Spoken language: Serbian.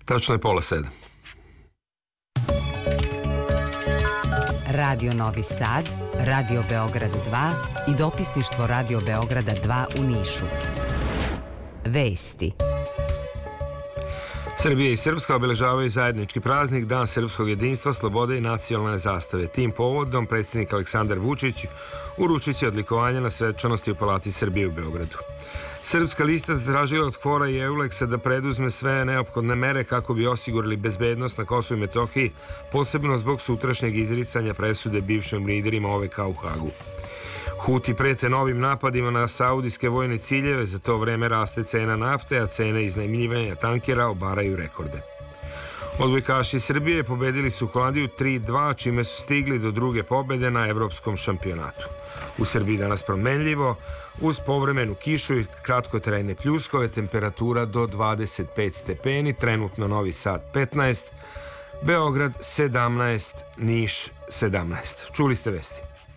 Tačno je 6:30. Radio Novi Sad, Radio Beograd 2 i dopisništvo Radio Beograda 2 u Nišu. Vesti. Srbija i Srpska obeležavaju zajednički praznik Dan srpskog jedinstva, slobode i nacionalne zastave. Tim povodom predsjednik Aleksandar Vučić uručit će odlikovanja na svečanosti u Palati Srbije u Beogradu. Srpska lista zatražila od KFOR-a i EULEX-a da preduzme sve neophodne mere kako bi osigurali bezbednost na Kosovu i Metohiji, posebno zbog sutrašnjeg izricanja presude bivšim liderima OVK u Hagu. Huti prete novim napadima na saudijske vojne ciljeve, za to vreme raste cena nafte, a cene iznajmljivanja tankera obaraju rekorde. Odbojkaši Srbije pobedili su Holandiju 3:2, čime su stigli do druge pobede na evropskom šampionatu. U Srbiji danas promenljivo, uz povremenu kišu i kratkotrajne pljuskove, temperatura do 25 stepeni, trenutno Novi Sad 15, Beograd 17, Niš 17. Čuli ste vesti.